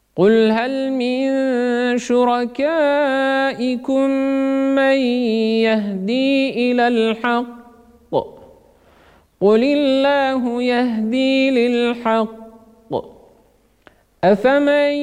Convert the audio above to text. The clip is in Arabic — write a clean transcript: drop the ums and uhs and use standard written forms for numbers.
قل هل من شركائكم من يهدي إلى الحق قل الله يهدي للحق أفمن